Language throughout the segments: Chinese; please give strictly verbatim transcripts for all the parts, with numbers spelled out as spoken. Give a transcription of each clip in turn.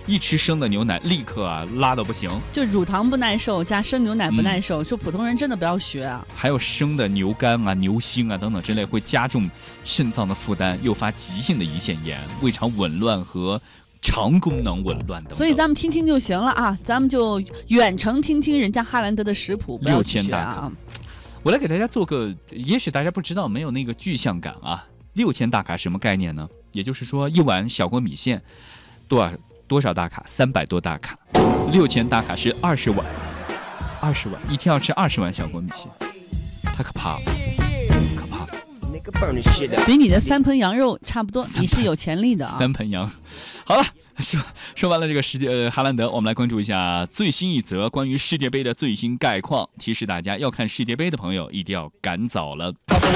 一吃生的牛奶立刻啊拉到不行， 就乳糖不耐受加生牛奶不耐受，就、嗯、普通人真的不要学啊。 还有生的牛肝啊、牛心啊等等之类，会加重肾脏的负担，诱发急性的胰腺炎、胃肠紊乱和肠功能紊乱等等。 所以咱们听听就行了啊，咱们就远程听听人家哈兰德的食谱，不要去学啊。 我来给大家做个，也许大家不知道，没有那个具象感啊。六千大卡什么概念呢？也就是说，一碗小锅米线多少多少大卡？三百多大卡。六千大卡是二十碗，二十碗，一天要吃二十碗小锅米线，太可怕了，可怕了。 比你的三盆羊肉差不多，你是有潜力的啊。 三盆羊，好了，说说完了这个世界呃哈兰德，我们来关注一下最新一则关于世界杯的最新概况。提示大家，要看世界杯的朋友一定要赶早了。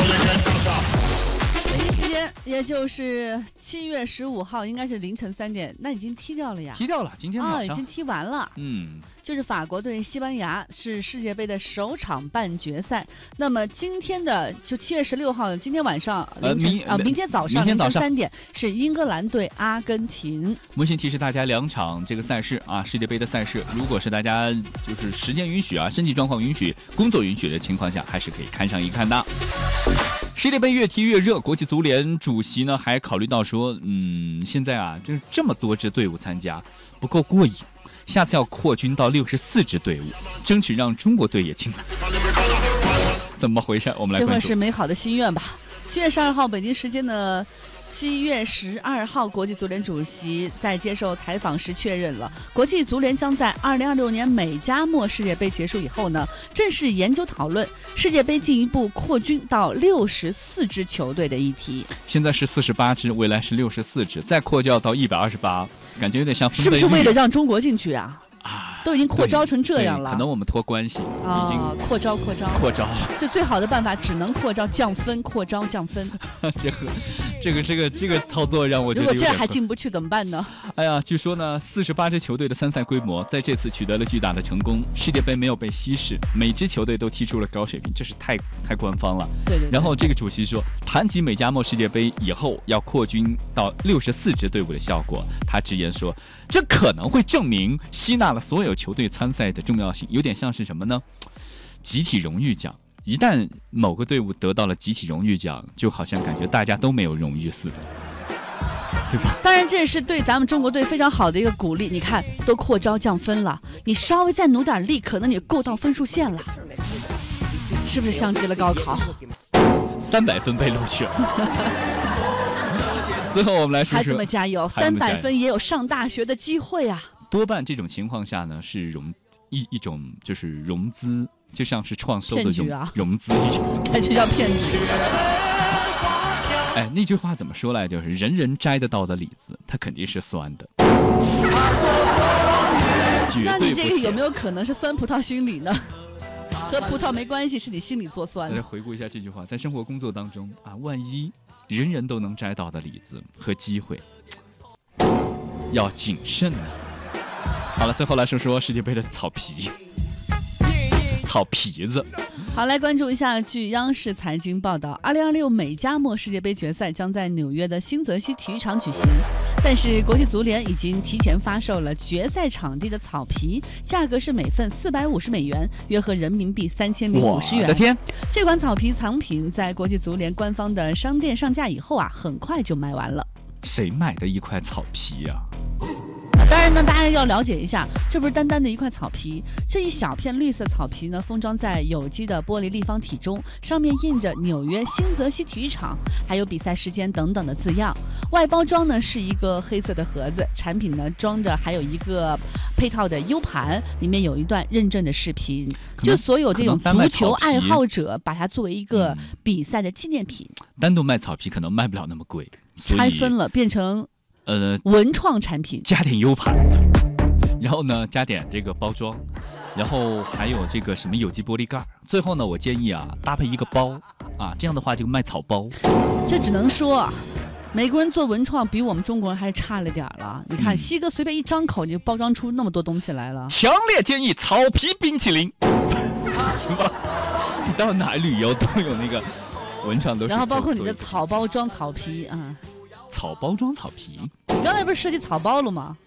北京时间也就是七月十五号，应该是凌晨三点，那已经踢掉了呀？ 踢掉了，今天早上、 哦、已经踢完了。 嗯， 就是法国对西班牙是世界杯的首场半决赛。那么今天的就七月十六号，今天晚上凌晨、呃、明啊，明天早上凌晨三点是英格兰对阿根廷。 我们先提示大家，两场这个赛事啊，世界杯的赛事，如果是大家就是时间允许啊，身体状况允许、工作允许的情况下，还是可以看上一看的。世界杯越踢越热，国际足联主席呢还考虑到说，嗯，现在啊，就是这么多支队伍参加不够过瘾，下次要扩军到六十四支队伍，争取让中国队也进来。怎么回事？我们来关注。 这会是美好的心愿吧。七月十二号，北京时间的七月十二号，国际足联主席在接受采访时确认了，国际足联将在二零二六年美加墨世界杯结束以后呢，正式研究讨论世界杯进一步扩军到六十四支球队的议题。 现在是四十八支，未来是六十四支，再扩教到一百二十八，感觉有点像分是不是为了让中国进去啊？啊，都已经扩招成这样了， 可能我们托关系、 哦、已经扩招扩招扩招了。 就最好的办法只能扩招降分，扩招降分。 这个这个这个这个操作让我觉得， 如果这还进不去怎么办呢？ 哎呀，据说呢，四十八支球队的参赛规模在这次取得了巨大的成功，世界杯没有被稀释，每支球队都踢出了高水平，这是太太官方了。 对 对, 对。 然后这个主席说，谈及美加墨世界杯以后要扩军到六十四支队伍的效果，他直言说，这可能会证明吸纳了所有球队参赛的重要性，有点像是什么呢？集体荣誉奖。一旦某个队伍得到了集体荣誉奖，就好像感觉大家都没有荣誉似的，对吧？ 当然，这是对咱们中国队非常好的一个鼓励。你看，都扩招降分了，你稍微再努点力，可能你够到分数线了，是不是像极了高考？ 三百分被录取了。最后我们来说说， 孩子们加油，三百分也有上大学的机会啊！ 多半这种情况下呢，是融一一种就是融资。就像是创收的融、啊、融资一样， 看这叫骗局。 哎，那句话怎么说来？就是人人摘得到的李子，它肯定是酸的。 那你这个有没有可能是酸葡萄心理呢？和葡萄没关系，是你心里做酸的。 大家回顾一下这句话，在生活工作当中啊，万一人人都能摘到的李子和机会，要谨慎啊。好了，最后来说说世界杯的草皮。草皮子， 好，来关注一下。据央视财经报道，二零二六美加墨世界杯决赛将在纽约的新泽西体育场举行，但是国际足联已经提前发售了决赛场地的草皮，价格是每份四百五十美元，约合人民币三千零五十元。 我的天！ 这款草皮藏品在国际足联官方的商店上架以后啊，很快就卖完了。 谁买的一块草皮呀、啊？ 当然呢，大家要了解一下，这不是单单的一块草皮，这一小片绿色草皮呢，封装在有机的玻璃立方体中，上面印着纽约新泽西体育场，还有比赛时间等等的字样。外包装呢是一个黑色的盒子，产品呢装着还有一个配套的 U 盘，里面有一段认证的视频，就所有这种足球爱好者把它作为一个比赛的纪念品。 单独卖草皮可能卖不了那么贵， 拆分了变成。 呃， 文创产品， 加点 U 盘，然后呢，加点这个包装，然后还有这个什么有机玻璃盖，最后呢，我建议啊，搭配一个包啊，这样的话就卖草包。 这只能说，美国人做文创比我们中国人还是差了点了。你看，西哥随便一张口就包装出那么多东西来了。 强烈建议草皮冰淇淋，行吧？你到哪旅游都有那个文创都是。 然后包括你的草包装草皮啊。 草包装草皮， 你刚才不是设计草包了吗？